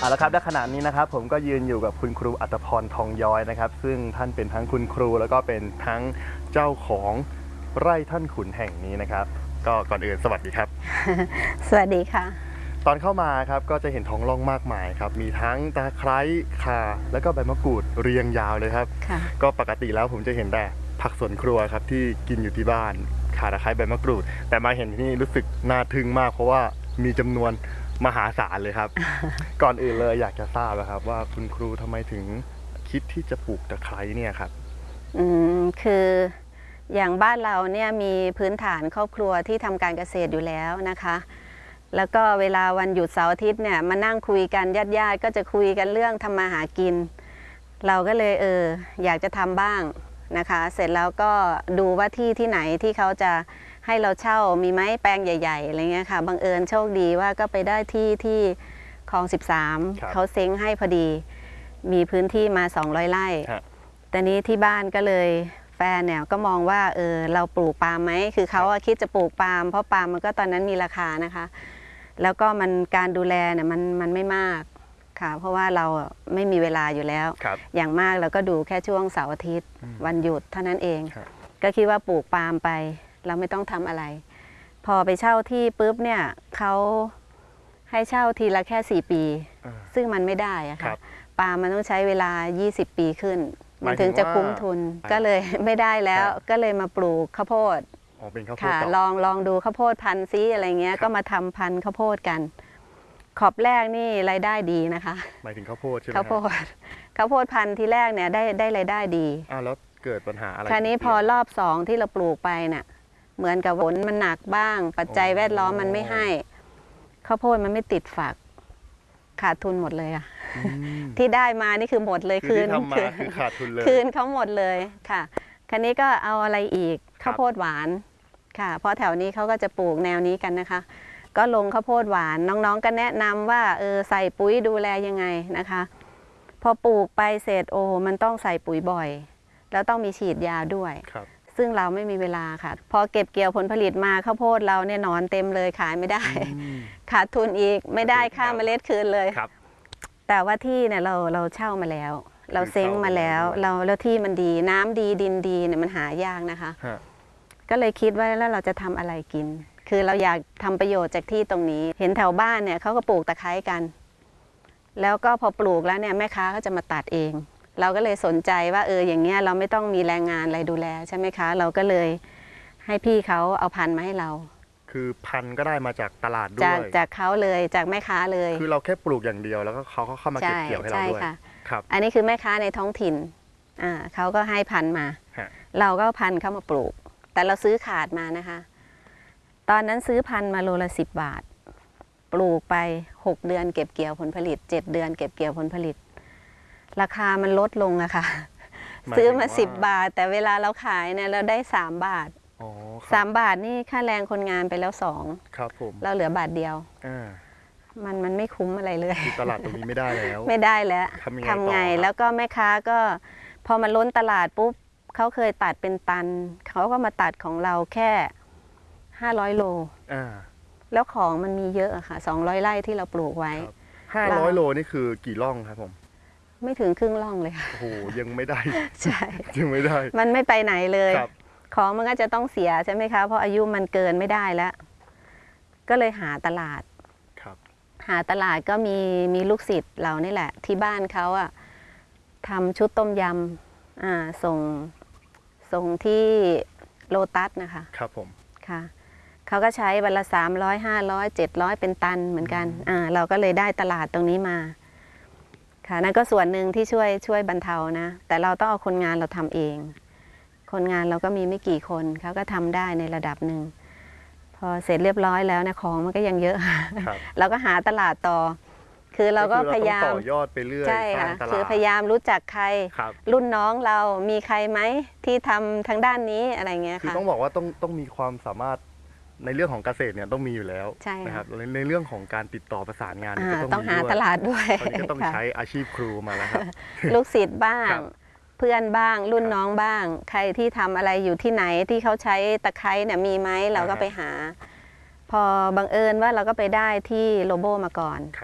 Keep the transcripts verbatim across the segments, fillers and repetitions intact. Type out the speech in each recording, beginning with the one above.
เอาละครับและขณะนี้นะครับผมก็ยืนอยู่กับคุณครูอัตภรทองย้อยนะครับซึ่งท่านเป็นทั้งคุณครูแล้วก็เป็นทั้งเจ้าของไร่ท่านขุนแห่งนี้นะครับก็ก่อนอื่นสวัสดีครับสวัสดีค่ะตอนเข้ามาครับก็จะเห็นท้องร่องมากมายครับมีทั้งตะไคร้ข่าแล้วก็ใบมะกรูดเรียงยาวเลยครับก็ปกติแล้วผมจะเห็นแต่ผักสวนครัวครับที่กินอยู่ที่บ้านข่าตะไคร้ใบมะกรูดแต่มาเห็นที่นี่รู้สึกน่าทึ่งมากเพราะว่ามีจำนวนมหาศาลเลยครับ ก่อนอื่นเลยอยากจะทราบนะครับว่าคุณครูทำไมถึงคิดที่จะปลูกตะไคร้เนี่ยครับอืมคืออย่างบ้านเราเนี่ยมีพื้นฐานครอบครัวที่ทำการเกษตรอยู่แล้วนะคะแล้วก็เวลาวันหยุดเสาร์อาทิตย์เนี่ยมานั่งคุยกันญาติๆก็จะคุยกันเรื่องทำมาหากินเราก็เลยเอออยากจะทำบ้างนะคะเสร็จแล้วก็ดูว่าที่ที่ไหนที่เขาจะให้เราเช่ามีไหมแปลงใหญ่ๆอะไรเงี้ยค่ะบังเอิญโชคดีว่าก็ไปได้ที่ที่คลองสิบสามเขาเซ้งให้พอดีมีพื้นที่มาสองร้อยไร่แต่นี้ที่บ้านก็เลยแฟนเนี่ยก็มองว่าเออเราปลูกปาล์มไหมคือเขาคิดจะปลูกปาล์มเพราะปาล์มมันก็ตอนนั้นมีราคานะคะแล้วก็มันการดูแลเนี่ยมันมันไม่มากค่ะเพราะว่าเราไม่มีเวลาอยู่แล้วอย่างมากเราก็ดูแค่ช่วงเสาร์อาทิตย์วันหยุดเท่านั้นเองก็คิดว่าปลูกปาล์มไปเราไม่ต้องทำอะไรพอไปเช่าที่ปุ๊บเนี่ยเขาให้เช่าทีละแค่สี่ปีซึ่งมันไม่ได้อะค่ะปาล์มมันต้องใช้เวลายี่สิบปีขึ้นมันถึงจะคุ้มทุนก็เลยไม่ได้แล้วก็เลยมาปลูกข้าวโพดค่ะลองลองดูข้าวโพดพันธุ์ซิอะไรเงี้ยก็มาทำพันธุ์ข้าวโพดกันขอบแรกนี่รายได้ดีนะคะหมายถึงข้าวโพดใช่ไหมข้าวโพดข้าวโพดพันธุ์ที่แรกเนี่ยได้ได้รายได้ดีอ้าวแล้วเกิดปัญหาอะไรคราวนี้พอรอบสองที่เราปลูกไปเนี่ยเหมือนกับฝนมันหนักบ้างปัจจัยแวดล้อมมันไม่ให้ข้าวโพดมันไม่ติดฝักขาดทุนหมดเลยอะที่ได้มานี่คือหมดเลยคืนคือขาดทุนเลยคืนเขาหมดเลยค่ะคราวนี้ก็เอาอะไรอีกข้าวโพดหวานค่ะเพราะแถวนี้เขาก็จะปลูกแนวนี้กันนะคะก็ลงข้าวโพดหวานน้องๆก็แนะนำว่าเออใส่ปุ๋ยดูแลยังไงนะคะพอปลูกไปเสร็จโอ้มันต้องใส่ปุ๋ยบ่อยแล้วต้องมีฉีดยาด้วยซึ่งเราไม่มีเวลาค่ะพอเก็บเกี่ยวผลผลิตมาข้าวโพดเราเนี่ยนอนเต็มเลยขายไม่ได้ขาดทุนอีกไม่ได้ค่าเมล็ดคืนเลยแต่ว่าที่เนี่ยเราเราเช่ามาแล้วเราเซ้งมาแล้วเราแล้วที่มันดีน้ำดีดินดีเนี่ยมันหายากนะคะก็เลยคิดว่าแล้วเราจะทำอะไรกินคือเราอยากทำประโยชน์จากที่ตรงนี้เห็นแถวบ้านเนี่ยเขาก็ปลูกตะไคร้กันแล้วก็พอปลูกแล้วเนี่ยแม่ค้าก็จะมาตัดเองเราก็เลยสนใจว่าเอออย่างเงี้ยเราไม่ต้องมีแรงงานอะไรดูแลใช่ไหมคะเราก็เลยให้พี่เขาเอาพันธุ์มาให้เราคือพันธุ์ก็ได้มาจากตลาดด้วยจากจากเขาเลยจากแม่ค้าเลยคือเราแค่ปลูกอย่างเดียวแล้วก็เขาเข้ามาเก็บเกี่ยวให้เราด้วยครับอันนี้คือแม่ค้าในท้องถิ่นอ่าเขาก็ให้พันธุ์มาเราก็พันธุ์เข้ามาปลูกแต่เราซื้อขาดมานะคะตอนนั้นซื้อพันธุ์มาโลละสิบบาทปลูกไปหกเดือนเก็บเกี่ยวผลผลิตเจ็ดเดือนเก็บเกี่ยวผลผลิตราคามันลดลงอะค่ะซื้อมาสิบบาทแต่เวลาเราขายเนี่ยเราได้สามบาทสามบาทนี่ค่าแรงคนงานไปแล้วสองครับผมเราเหลือบาทเดียวมันมันไม่คุ้มอะไรเลยตลาดตรงนี้ไม่ได้แล้วไม่ได้แล้วทำไงแล้วก็แม่ค้าก็พอมันล้นตลาดปุ๊บเขาเคยตัดเป็นตันเขาก็มาตัดของเราแค่ห้าร้อยโลแล้วของมันมีเยอะอะค่ะสองร้อยไร่ที่เราปลูกไว้ห้าร้อยโลนี่คือกี่ร่องครับผมไม่ถึงครึ่งร่องเลยค่ะโอ้โหยังไม่ได้ใช่ยังไม่ได้มันไม่ไปไหนเลยของมันก็จะต้องเสียใช่ไหมคะเพราะอายุมันเกินไม่ได้แล้วก็เลยหาตลาดครับหาตลาดก็มีมีลูกศิษย์เรานี่แหละที่บ้านเขาอะทำชุดต้มยำอ่าส่งส่งที่โลตัสนะคะครับผมค่ะเขาก็ใช้วันละสามร้อยห้าร้อยเจ็ดร้อยเป็นตันเหมือนกันอ่าเราก็เลยได้ตลาดตรงนี้มาค่ะนั่นก็ส่วนหนึ่งที่ช่วยช่วยบรรเทานะแต่เราต้องเอาคนงานเราทำเองคนงานเราก็มีไม่กี่คนเขาก็ทำได้ในระดับหนึ่งพอเสร็จเรียบร้อยแล้วนะของมันก็ยังเยอะเราก็หาตลาดต่อคือเราก็พยายามต่อยอดไปเรื่อยใช่ค่ะคือพยายามรู้จักใครรุ่นน้องเรามีใครไหมที่ทำทางด้านนี้อะไรเงี้ยค่ะคือต้องบอกว่าต้องต้องมีความสามารถในเรื่องของเกษตรเนี่ยต้องมีอยู่แล้วนะครับในเรื่องของการติดต่อประสานงานก็ต้องหาตลาดด้วยตอนนี้ก็ต้องใช้อาชีพครูมาแล้วครับลูกศิษย์บ้างเพื่อนบ้างรุ่นน้องบ้างใครที่ทำอะไรอยู่ที่ไหนที่เขาใช้ตะไคร้เนี่ยมีไหมเราก็ไปหาพอบังเอิญว่าเราก็ไปได้ที่โลโบมาก่อน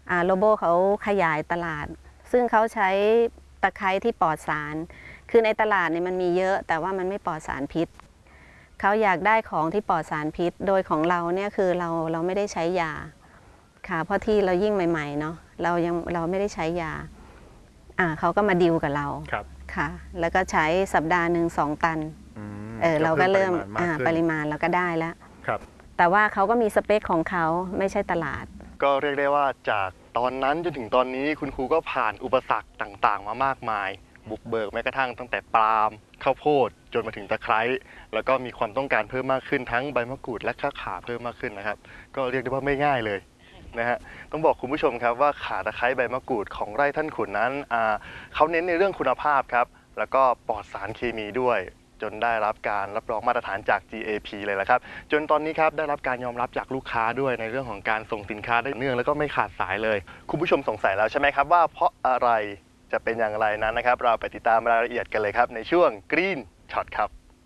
โลโบเขาขยายตลาด ซึ่งเขาใช้ตะไคร้ที่ปลอดสาร คือในตลาดเนี่ยมันมีเยอะแต่ว่ามันไม่ปลอดสารพิษเขาอยากได้ของที่ปลอดสารพิษโดยของเราเนี่ยคือเราเราไม่ได้ใช้ยาค่ะเพราะที่เรายิ่งใหม่ๆเนาะเรายังเราไม่ได้ใช้ยาอ่าเขาก็มาดิวกับเราค่ะแล้วก็ใช้สัปดาห์หนึ่งสองตันเออเราก็เริ่มอ่าปริมาณเราก็ได้แล้วแต่ว่าเขาก็มีสเปคของเขาไม่ใช่ตลาดก็เรียกได้ว่าจากตอนนั้นจนถึงตอนนี้คุณครูก็ผ่านอุปสรรคต่างๆมามากมายบุกเบิกแม้กระทั่งตั้งแต่ปาล์มข้าวโพดจนมาถึงตะไคร้แล้วก็มีความต้องการเพิ่มมากขึ้นทั้งใบมะกรูดและข่าขาเพิ่มมากขึ้นนะครับก็เรียกได้ว่าไม่ง่ายเลยนะฮะต้องบอกคุณผู้ชมครับว่าข่าตะไคร้ใบมะกรูดของไร่ท่านขุนนั้นเขาเน้นในเรื่องคุณภาพครับแล้วก็ปลอดสารเคมีด้วยจนได้รับการรับรองมาตรฐานจาก จี เอ พี เลยละครับจนตอนนี้ครับได้รับการยอมรับจากลูกค้าด้วยในเรื่องของการส่งสินค้าได้เนื่องแล้วก็ไม่ขาดสายเลยคุณผู้ชมสงสัยแล้วใช่ไหมครับว่าเพราะอะไรจะเป็นอย่างไรนั้นนะครับเราไปติดตามรายละเอียดกันเลยครับในช่วง Green Shot ครับ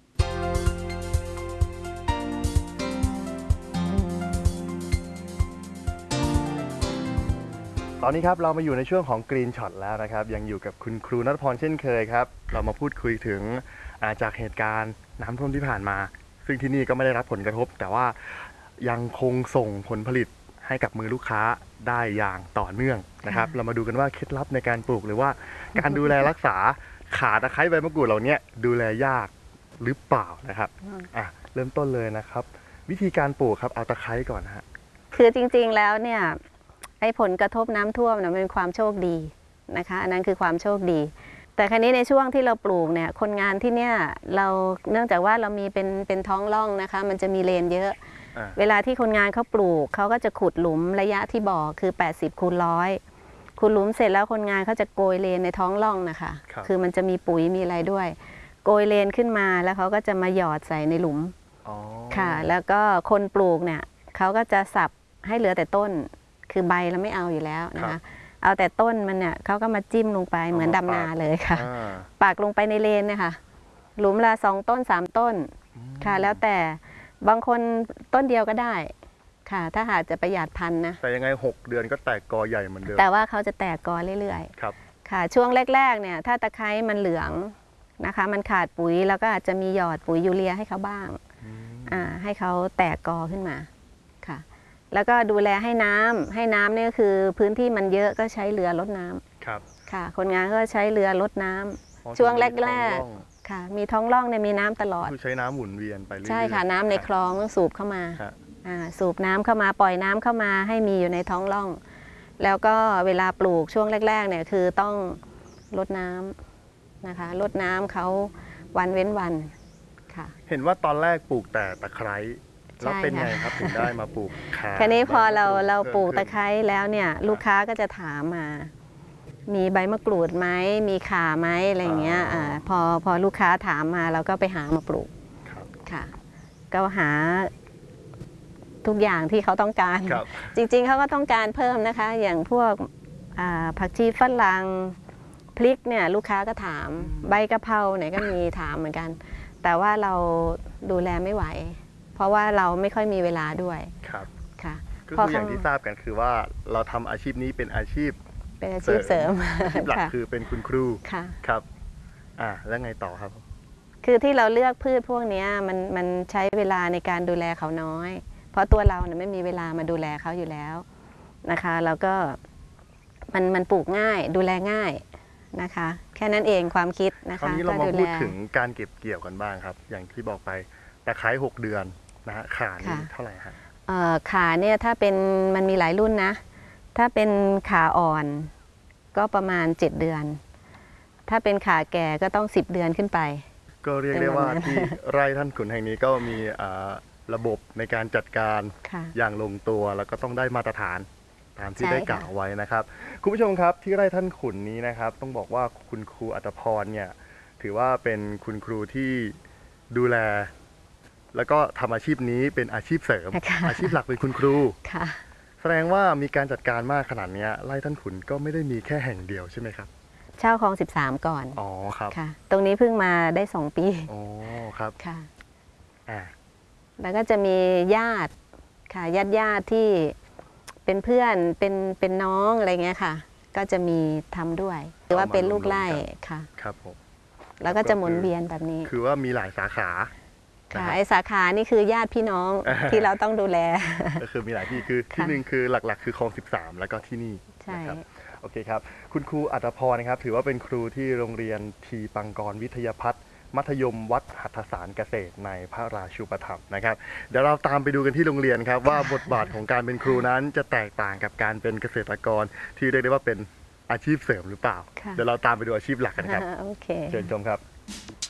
ตอนนี้ครับเรามาอยู่ในช่วงของ Green Shot แล้วนะครับยังอยู่กับคุณครูณัฐพรเช่นเคยครับเรามาพูดคุยถึงจากเหตุการณ์น้ำท่วมที่ผ่านมาซึ่งที่นี่ก็ไม่ได้รับผลกระทบแต่ว่ายังคงส่งผลผลิตให้กับมือลูกค้าได้อย่างต่อเนื่องนะครับเรามาดูกันว่าเคล็ดลับในการปลูกหรือว่าการดูแลรักษาข่าตะไคร้ใบมะกรูดเหล่านี้ดูแลยากหรือเปล่านะครับอ่ะเริ่มต้นเลยนะครับวิธีการปลูกครับเอาตะไคร้ก่อนนะฮะคือจริงๆแล้วเนี่ยไอ้ผลกระทบน้ำท่วมเนี่ยเป็นความโชคดีนะคะอันนั้นคือความโชคดีแต่ครั้นี้ในช่วงที่เราปลูกเนี่ยคนงานที่เนี่ยเราเนื่องจากว่าเรามีเป็นเป็นท้องร่องนะคะมันจะมีเลนเยอะเวลาที่คนงานเขาปลูกเขาก็จะขุดหลุมระยะที่บอกคือแปดสิบคูณร้อยขุดหลุมเสร็จแล้วคนงานเขาจะโกยเลนในท้องร่องนะคะคือมันจะมีปุ๋ยมีอะไรด้วยโกยเลนขึ้นมาแล้วเขาก็จะมาหยอดใส่ในหลุมค่ะแล้วก็คนปลูกเนี่ยเขาก็จะสับให้เหลือแต่ต้นคือใบเราไม่เอาอยู่แล้วนะคะเอาแต่ต้นมันเนี่ยเขาก็มาจิ้มลงไปเหมือนดำนาเลยค่ะปักลงไปในเลนนะคะหลุมละสองต้นสามต้นค่ะแล้วแต่บางคนต้นเดียวก็ได้ค่ะถ้าหากจะประหยัดพันธุ์นะแต่ยังไงหกเดือนก็แตกกอใหญ่เหมือนเดิมแต่ว่าเขาจะแตกกอเรื่อยๆครับค่ะช่วงแรกๆเนี่ยถ้าตะไคร้มันเหลืองนะคะมันขาดปุ๋ยแล้วก็อาจจะมีหยอดปุ๋ยยูเรียให้เขาบ้างอ่าให้เขาแตกกอขึ้นมาค่ะแล้วก็ดูแลให้น้ำให้น้ำเนี่ยคือพื้นที่มันเยอะก็ใช้เรือรดน้ำครับค่ะคนงานก็ใช้เรือรดน้ำช่วงแรกๆค่ะมีท้องร่องเนี่ยมีน้ำตลอดคือใช้น้ำหมุนเวียนไปเรื่อยๆใช่ค่ะน้ำในคลองต้องสูบเข้ามาอ่าสูบน้ำเข้ามาปล่อยน้ำเข้ามาให้มีอยู่ในท้องร่องแล้วก็เวลาปลูกช่วงแรกๆเนี่ยคือต้องรดน้ำนะคะรดน้ำเขาวันเว้นวันค่ะเห็นว่าตอนแรกปลูกแต่ตะไคร้แล้วเป็นไงครับถึงได้มาปลูกข่าคราวนี้พอเราเราปลูกตะไคร้แล้วเนี่ยลูกค้าก็จะถามมามีใบมะกรูดไหมมีข่าไหมอะไรเงี้ยอ่าพอพอลูกค้าถามมาเราก็ไปหามาปลูกค่ะก็หาทุกอย่างที่เขาต้องการจริงๆเขาก็ต้องการเพิ่มนะคะอย่างพวกผักชีฝรั่งพริกเนี่ยลูกค้าก็ถามใบกะเพราเนี่ยก็มีถามเหมือนกันแต่ว่าเราดูแลไม่ไหวเพราะว่าเราไม่ค่อยมีเวลาด้วยครับค่ะก็คืออย่างที่ทราบกันคือว่าเราทำอาชีพนี้เป็นอาชีพเป็นอาชีพเสริมอาชีพหลักคือเป็นคุณครูค่ะครับอ่าแล้วไงต่อครับคือที่เราเลือกพืชพวกนี้มันมันใช้เวลาในการดูแลเขาน้อยเพราะตัวเราเนี่ยไม่มีเวลามาดูแลเขาอยู่แล้วนะคะแล้วก็มันมันปลูกง่ายดูแลง่ายนะคะแค่นั้นเองความคิดนะคะคราวนี้เรามาพูดถึงการเก็บเกี่ยวกันบ้างครับอย่างที่บอกไปตะไคร้หกเดือนนะฮะขานี่เท่าไหร่ฮะขาเนี่ยถ้าเป็นมันมีหลายรุ่นนะถ้าเป็นขาอ่อนก็ประมาณเจ็ดเดือนถ้าเป็นขาแก่ก็ต้องสิบเดือนขึ้นไปก็เรียกได้ว่าที่ไร่ท่านขุนแห่งนี้ก็มีระบบในการจัดการอย่างลงตัวแล้วก็ต้องได้มาตรฐานตามที่ได้กล่าวไว้นะครับคุณผู้ชมครับที่ไร่ท่านขุนนี้นะครับต้องบอกว่าคุณครูอัตภพรเนี่ยถือว่าเป็นคุณครูที่ดูแลแล้วก็ทำอาชีพนี้เป็นอาชีพเสริมอาชีพหลักเป็นคุณครูแสดงว่ามีการจัดการมากขนาดนี้ไร่ท่านขุนก็ไม่ได้มีแค่แห่งเดียวใช่ไหมครับเช่าคลองสิบสามก่อนอ๋อครับค่ะตรงนี้เพิ่งมาได้สองปีอ๋อครับค่ะอ่าแล้วก็จะมีญาติค่ะญาติญาติที่เป็นเพื่อนเป็นเป็นน้องอะไรเงี้ยค่ะ ก็จะมีทำด้วยหรือว่าเป็นลูกไร่ค่ะครับผมแล้วก็จะหมุนเวียนแบบนี้คือว่ามีหลายสาขาค่ะไอสาขานี่คือญาติพี่น้อง ที่เราต้องดูแลก็คือมีหลายที่คือที่หนึ่งคือหลักๆ คือคลองสิบสามแล้วก็ที่นี่ใช่นะครับโอเคครับคุณครูอัตภพรนะครับถือว่าเป็นครูที่โรงเรียนทีปังกรวิทยาพัฒน์มัธยมวัดหัตถสารเกษตรในพระราชูปถัมภ์นะครับเดี๋ยวเราตามไปดูกันที่โรงเรียนครับว่าบทบาทของการเป็นครูนั้นจะแตกต่างกับการเป็นเกษตรกรที่เรียกได้ว่าเป็นอาชีพเสริมหรือเปล่าค่ะเดี๋ยวเราตามไปดูอาชีพหลักกันครับโอเคเชิญชมครับ